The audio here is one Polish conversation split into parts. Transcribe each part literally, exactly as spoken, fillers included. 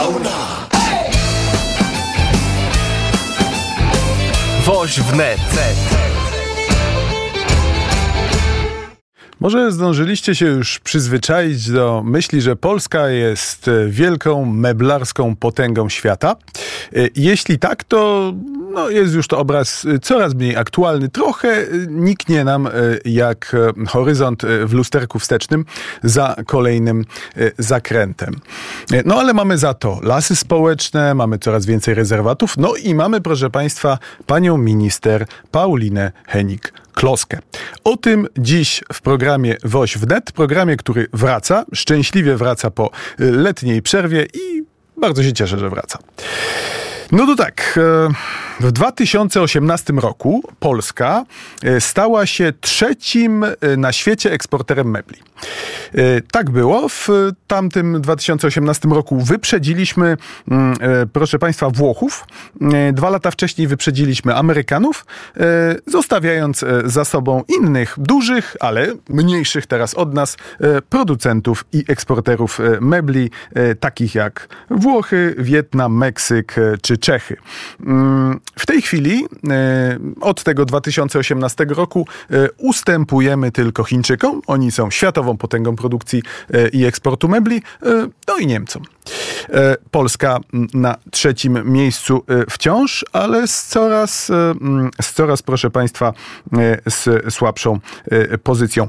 Sauna. Woź wnet. Może zdążyliście się już przyzwyczaić do myśli, że Polska jest wielką meblarską potęgą świata. Jeśli tak, to no, jest już to obraz coraz mniej aktualny. Trochę niknie nam jak horyzont w lusterku wstecznym za kolejnym zakrętem. No ale mamy za to lasy społeczne, mamy coraz więcej rezerwatów, no i mamy, proszę Państwa, panią minister Paulinę Hennig-Kloskę. O tym dziś w programie Woź wnet, programie, który wraca, szczęśliwie wraca po letniej przerwie i bardzo się cieszę, że wraca. No to tak, w dwa tysiące osiemnastym roku Polska stała się trzecim na świecie eksporterem mebli. Tak było. W tamtym dwa tysiące osiemnastym roku wyprzedziliśmy, proszę Państwa, Włochów. Dwa lata wcześniej wyprzedziliśmy Amerykanów, zostawiając za sobą innych, dużych, ale mniejszych teraz od nas producentów i eksporterów mebli, takich jak Włochy, Wietnam, Meksyk czy Czechy. W tej chwili, od tego dwa tysiące osiemnastego roku, ustępujemy tylko Chińczykom. Oni są światową potęgą produkcji i eksportu mebli, no i Niemcom. Polska na trzecim miejscu wciąż, ale z coraz, z coraz, proszę Państwa, z słabszą pozycją.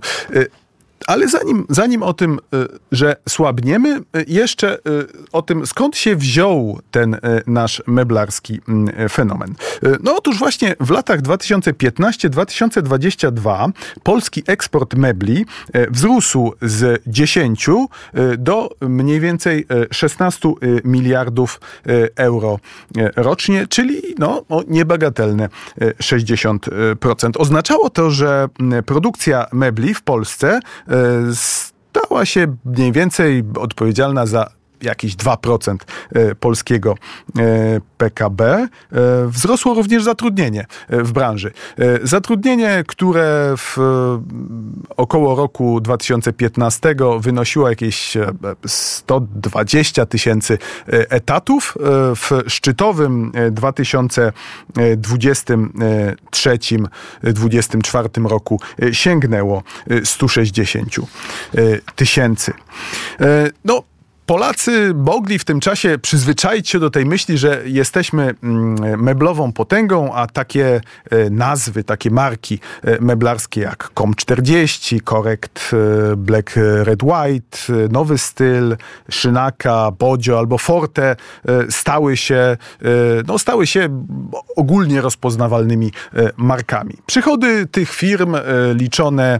Ale zanim, zanim o tym, że słabniemy, jeszcze o tym, skąd się wziął ten nasz meblarski fenomen. No otóż właśnie w latach dwa tysiące piętnastym do dwa tysiące dwudziestego drugiego polski eksport mebli wzrósł z dziesięciu do mniej więcej szesnastu miliardów euro rocznie, czyli no, o niebagatelne sześćdziesiąt procent. Oznaczało to, że produkcja mebli w Polsce stała się mniej więcej odpowiedzialna za jakieś dwa procent polskiego P K B. Wzrosło również zatrudnienie w branży. Zatrudnienie, które w około roku dwa tysiące piętnastego wynosiło jakieś sto dwadzieścia tysięcy etatów. W szczytowym dwa tysiące dwudziestym trzecim do dwudziestego czwartego roku sięgnęło sto sześćdziesiąt tysięcy. No, Polacy mogli w tym czasie przyzwyczaić się do tej myśli, że jesteśmy meblową potęgą, a takie nazwy, takie marki meblarskie jak Com czterdzieści, Correct Black Red White, Nowy Styl, Szynaka, Bodzio albo Forte stały się, no, stały się ogólnie rozpoznawalnymi markami. Przychody tych firm liczone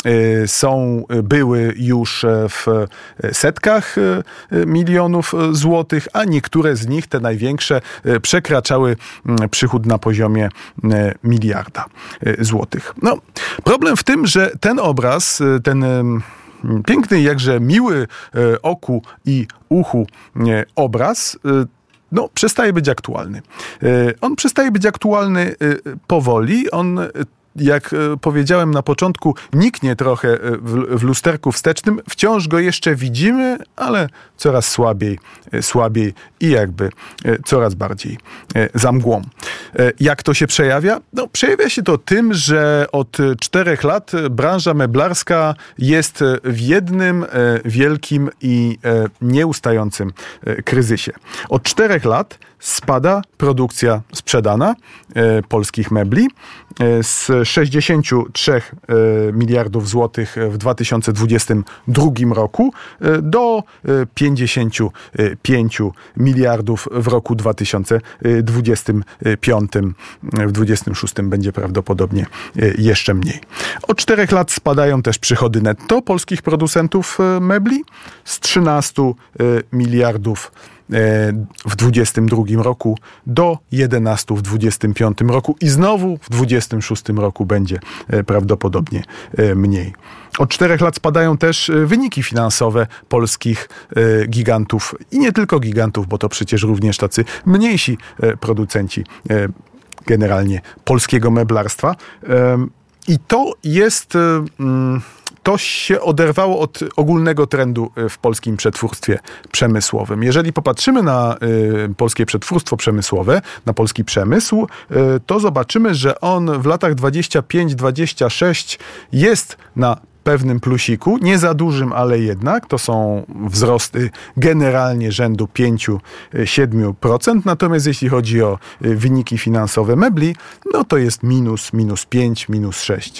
są, były już w setkach milionów złotych, a niektóre z nich, te największe, przekraczały przychód na poziomie miliarda złotych. No, problem w tym, że ten obraz, ten piękny, jakże miły oku i uchu obraz, no, przestaje być aktualny. On przestaje być aktualny powoli, on, jak powiedziałem na początku, niknie trochę w, w lusterku wstecznym. Wciąż go jeszcze widzimy, ale coraz słabiej, słabiej i jakby coraz bardziej za mgłą. Jak to się przejawia? No, przejawia się to tym, że od czterech lat branża meblarska jest w jednym wielkim i nieustającym kryzysie. Od czterech lat spada produkcja sprzedana e, polskich mebli e, z sześćdziesięciu trzech e, miliardów złotych w dwa tysiące dwudziestym drugim roku e, do e, pięćdziesięciu pięciu miliardów w roku dwa tysiące dwudziestym piątym. W dwudziestym szóstym będzie prawdopodobnie e, jeszcze mniej. Od czterech lat spadają też przychody netto polskich producentów e, mebli z trzynastu e, miliardów w dwudziestym drugim roku do jedenastu w dwudziestym piątym roku i znowu w dwudziestym szóstym roku będzie prawdopodobnie mniej. Od czterech lat spadają też wyniki finansowe polskich gigantów i nie tylko gigantów, bo to przecież również tacy mniejsi producenci generalnie polskiego meblarstwa. I to jest... to się oderwało od ogólnego trendu w polskim przetwórstwie przemysłowym. Jeżeli popatrzymy na polskie przetwórstwo przemysłowe, na polski przemysł, to zobaczymy, że on w latach dwudziestym piątym dwudziestym szóstym jest na pewnym plusiku, nie za dużym, ale jednak. To są wzrosty generalnie rzędu pięć do siedmiu procent. Natomiast jeśli chodzi o wyniki finansowe mebli, no to jest minus, minus pięć, minus sześć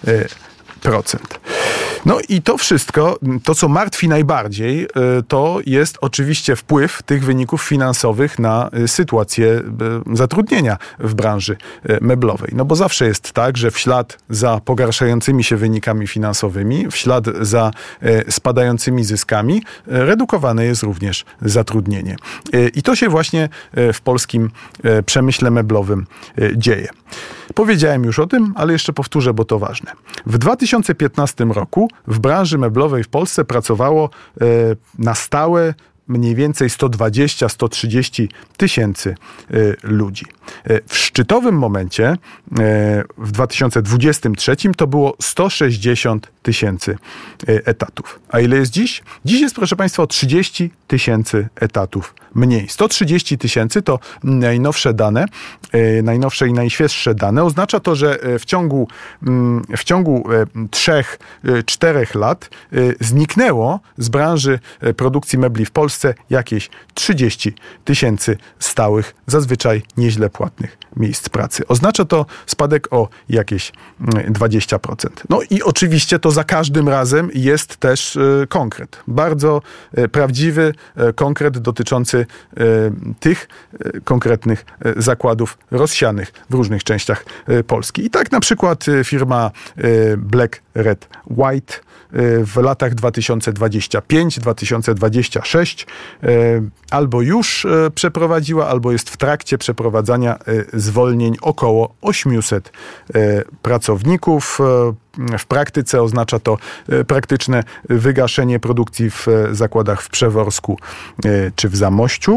procent. No i to wszystko, to co martwi najbardziej, to jest oczywiście wpływ tych wyników finansowych na sytuację zatrudnienia w branży meblowej. No bo zawsze jest tak, że w ślad za pogarszającymi się wynikami finansowymi, w ślad za spadającymi zyskami, redukowane jest również zatrudnienie. I to się właśnie w polskim przemyśle meblowym dzieje. Powiedziałem już o tym, ale jeszcze powtórzę, bo to ważne. W dwa tysiące piętnastym roku w branży meblowej w Polsce pracowało e, na stałe mniej więcej sto dwadzieścia do stu trzydziestu tysięcy y, ludzi. Y, w szczytowym momencie y, w dwa tysiące dwudziestym trzecim to było sto sześćdziesiąt tysięcy y, etatów. A ile jest dziś? Dziś jest, proszę Państwa, o trzydzieści tysięcy etatów mniej. sto trzydzieści tysięcy to najnowsze dane, y, najnowsze i najświeższe dane. Oznacza to, że w ciągu, y, w ciągu trzech, czterech lat y, zniknęło z branży produkcji mebli w Polsce jakieś trzydzieści tysięcy stałych, zazwyczaj nieźle płatnych miejsc pracy. Oznacza to spadek o jakieś dwadzieścia procent. No i oczywiście to za każdym razem jest też y, konkret. Bardzo y, prawdziwy y, konkret dotyczący y, tych y, konkretnych y, zakładów rozsianych w różnych częściach y, Polski. I tak na przykład y, firma y, Black Red White w latach dwa tysiące dwudziestym piątym do dwa tysiące dwudziestego szóstego albo już przeprowadziła, albo jest w trakcie przeprowadzania zwolnień około osiemset pracowników. W praktyce oznacza to praktyczne wygaszenie produkcji w zakładach w Przeworsku czy w Zamościu.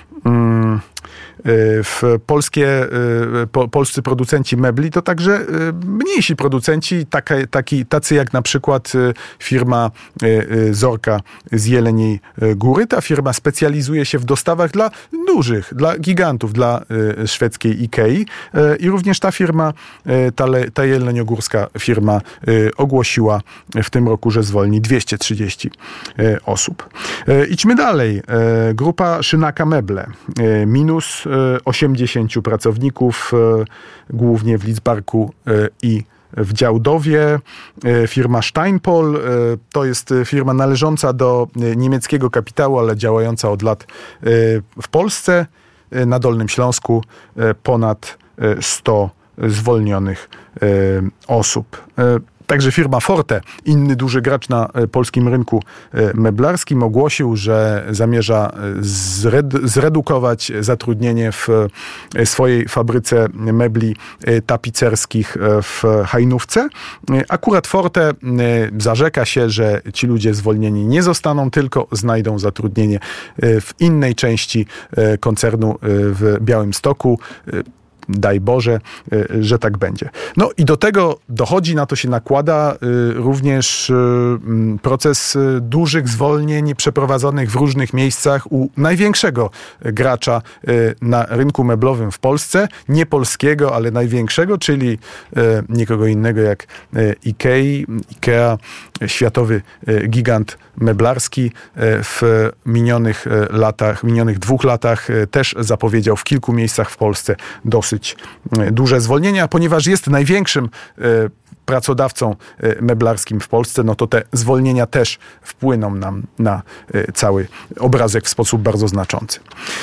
W polskie, po, polscy producenci mebli to także mniejsi producenci, taka, taki, tacy jak na przykład firma Zorka z Jeleniej Góry. Ta firma specjalizuje się w dostawach dla dużych, dla gigantów, dla szwedzkiej Ikei. I również ta firma, ta, ta jeleniogórska firma ogłosiła w tym roku, że zwolni dwieście trzydzieści osób. Idźmy dalej. Grupa Szynaka Meble. Minus osiemdziesięciu pracowników, głównie w Lidzbarku i w Działdowie. Firma Steinpol to jest firma należąca do niemieckiego kapitału, ale działająca od lat w Polsce. Na Dolnym Śląsku ponad sto zwolnionych osób. Także firma Forte, inny duży gracz na polskim rynku meblarskim, ogłosił, że zamierza zred- zredukować zatrudnienie w swojej fabryce mebli tapicerskich w Hajnówce. Akurat Forte zarzeka się, że ci ludzie zwolnieni nie zostaną, tylko znajdą zatrudnienie w innej części koncernu w Białymstoku. Daj Boże, że tak będzie. No i do tego dochodzi, na to się nakłada również proces dużych zwolnień przeprowadzonych w różnych miejscach u największego gracza na rynku meblowym w Polsce. Nie polskiego, ale największego, czyli nikogo innego jak Ikei. Ikea, światowy gigant meblarski, w minionych latach, minionych dwóch latach też zapowiedział w kilku miejscach w Polsce dosyć duże zwolnienia, ponieważ jest największym pracodawcą meblarskim w Polsce, no to te zwolnienia też wpłyną nam na cały obrazek w sposób bardzo znaczący.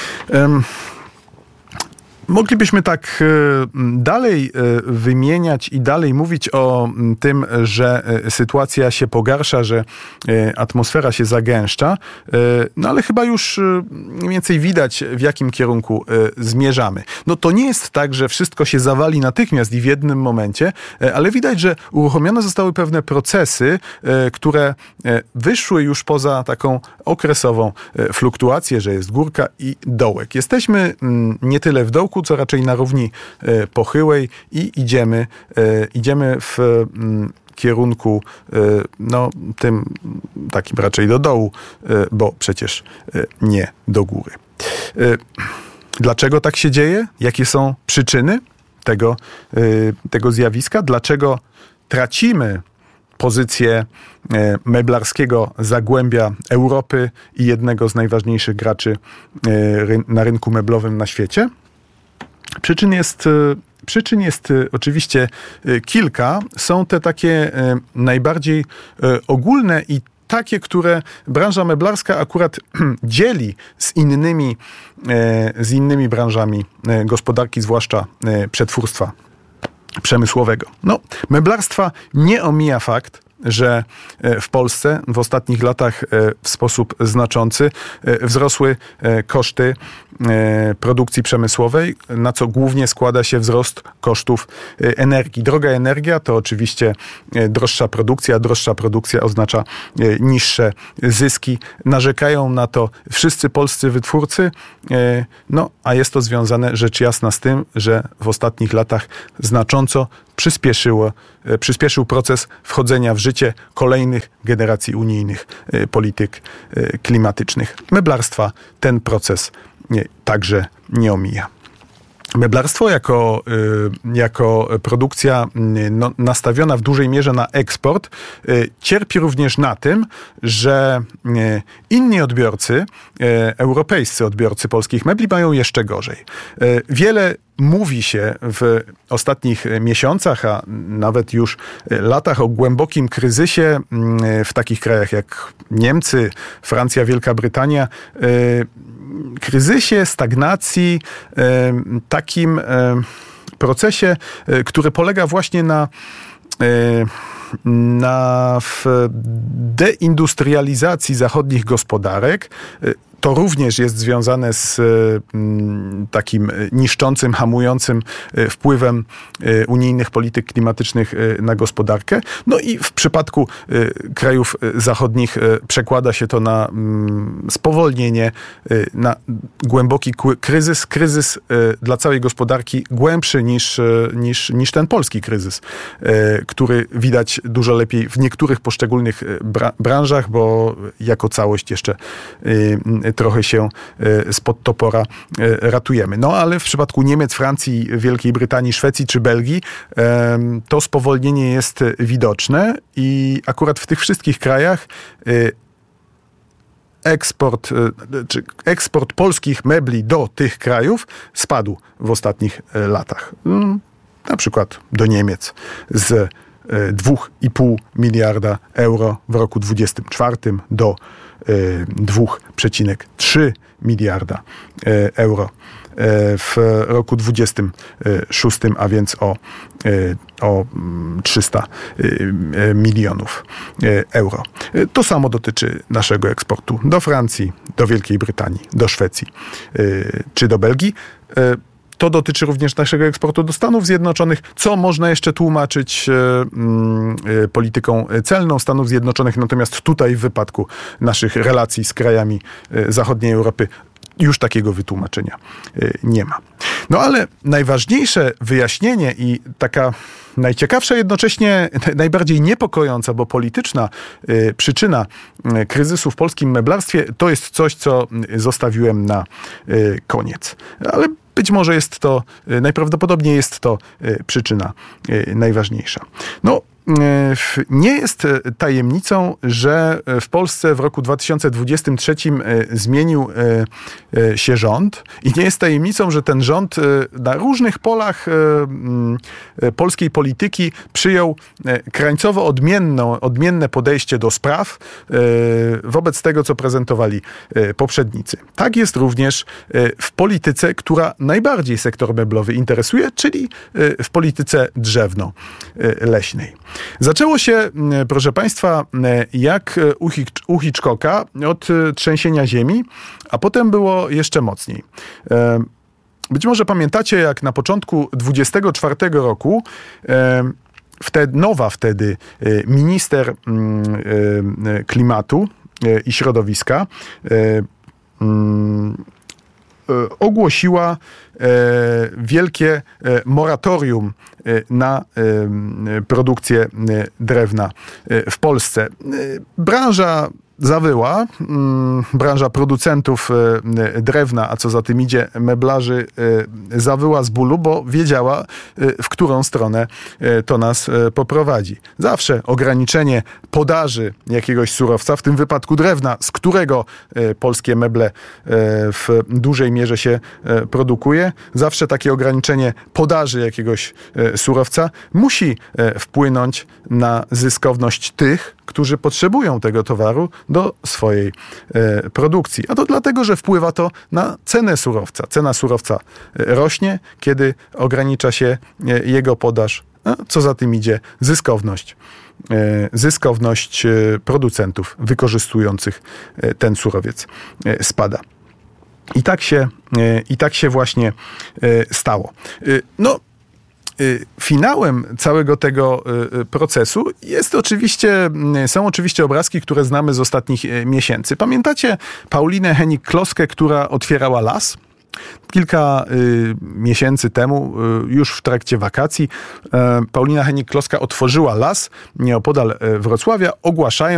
Moglibyśmy tak dalej wymieniać i dalej mówić o tym, że sytuacja się pogarsza, że atmosfera się zagęszcza, no ale chyba już mniej więcej widać, w jakim kierunku zmierzamy. No to nie jest tak, że wszystko się zawali natychmiast i w jednym momencie, ale widać, że uruchomione zostały pewne procesy, które wyszły już poza taką okresową fluktuację, że jest górka i dołek. Jesteśmy nie tyle w dołku, dołku, co raczej na równi pochyłej i idziemy, idziemy w kierunku no, tym takim raczej do dołu, bo przecież nie do góry. Dlaczego tak się dzieje? Jakie są przyczyny tego, tego zjawiska? Dlaczego tracimy pozycję meblarskiego zagłębia Europy i jednego z najważniejszych graczy na rynku meblowym na świecie? Przyczyn jest, przyczyn jest oczywiście kilka. Są te takie najbardziej ogólne i takie, które branża meblarska akurat dzieli z innymi, z innymi branżami gospodarki, zwłaszcza przetwórstwa przemysłowego. No, meblarstwa nie omija fakt, że w Polsce w ostatnich latach w sposób znaczący wzrosły koszty produkcji przemysłowej, na co głównie składa się wzrost kosztów energii. Droga energia to oczywiście droższa produkcja. Droższa produkcja oznacza niższe zyski. Narzekają na to wszyscy polscy wytwórcy, no a jest to związane rzecz jasna z tym, że w ostatnich latach znacząco przyspieszyło, przyspieszył proces wchodzenia w życie kolejnych generacji unijnych polityk klimatycznych. Meblarstwa ten proces nie, także nie omija. Meblarstwo jako, jako produkcja no, nastawiona w dużej mierze na eksport cierpi również na tym, że inni odbiorcy, europejscy odbiorcy polskich mebli mają jeszcze gorzej. Wiele mówi się w ostatnich miesiącach, a nawet już latach o głębokim kryzysie w takich krajach jak Niemcy, Francja, Wielka Brytania, kryzysie, stagnacji, takim procesie, który polega właśnie na na deindustrializacji zachodnich gospodarek. To również jest związane z takim niszczącym, hamującym wpływem unijnych polityk klimatycznych na gospodarkę. No i w przypadku krajów zachodnich przekłada się to na spowolnienie, na głęboki kryzys. Kryzys dla całej gospodarki głębszy niż, niż, niż ten polski kryzys, który widać dużo lepiej w niektórych poszczególnych branżach, bo jako całość jeszcze trochę się spod topora ratujemy. No ale w przypadku Niemiec, Francji, Wielkiej Brytanii, Szwecji czy Belgii to spowolnienie jest widoczne i akurat w tych wszystkich krajach eksport, czy eksport polskich mebli do tych krajów spadł w ostatnich latach. Na przykład do Niemiec z dwa i pół miliarda euro w roku dwudziestym czwartym do dwa przecinek trzy miliarda euro w roku dwudziestym szóstym, a więc o, o trzysta milionów euro. To samo dotyczy naszego eksportu do Francji, do Wielkiej Brytanii, do Szwecji czy do Belgii. To dotyczy również naszego eksportu do Stanów Zjednoczonych, co można jeszcze tłumaczyć y, y, polityką celną Stanów Zjednoczonych. Natomiast tutaj w wypadku naszych relacji z krajami y, zachodniej Europy już takiego wytłumaczenia y, nie ma. No ale najważniejsze wyjaśnienie i taka najciekawsza, jednocześnie najbardziej niepokojąca, bo polityczna y, przyczyna y, kryzysu w polskim meblarstwie to jest coś, co zostawiłem na y, koniec. Ale być może jest to, najprawdopodobniej jest to przyczyna najważniejsza. No, nie jest tajemnicą, że w Polsce w roku dwa tysiące dwudziestym trzecim zmienił się rząd i nie jest tajemnicą, że ten rząd na różnych polach polskiej polityki przyjął krańcowo odmienną, odmienne podejście do spraw wobec tego, co prezentowali poprzednicy. Tak jest również w polityce, która najbardziej sektor meblowy interesuje, czyli w polityce drzewno-leśnej. Zaczęło się, proszę Państwa, jak u Hitchcocka od trzęsienia ziemi, a potem było jeszcze mocniej. Być może pamiętacie, jak na początku dwudziestego czwartego roku wtedy, nowa wtedy minister klimatu i środowiska ogłosiła wielkie moratorium na produkcję drewna w Polsce. Branża zawyła, branża producentów drewna, a co za tym idzie meblarzy, zawyła z bólu, bo wiedziała, w którą stronę to nas poprowadzi. Zawsze ograniczenie podaży jakiegoś surowca, w tym wypadku drewna, z którego polskie meble w dużej mierze się produkuje, zawsze takie ograniczenie podaży jakiegoś surowca musi wpłynąć na zyskowność tych, którzy potrzebują tego towaru do swojej e, produkcji. A to dlatego, że wpływa to na cenę surowca. Cena surowca rośnie, kiedy ogranicza się e, jego podaż. A co za tym idzie? Zyskowność. E, zyskowność e, producentów wykorzystujących e, ten surowiec e, spada. I tak się, e, i tak się właśnie e, stało. E, no, Finałem całego tego procesu jest oczywiście, są oczywiście obrazki, które znamy z ostatnich miesięcy. Pamiętacie Paulinę Hennig-Kloskę, która otwierała las? Kilka y, miesięcy temu, y, już w trakcie wakacji, y, Paulina Hennig-Kloska otworzyła las nieopodal Wrocławia, ogłaszając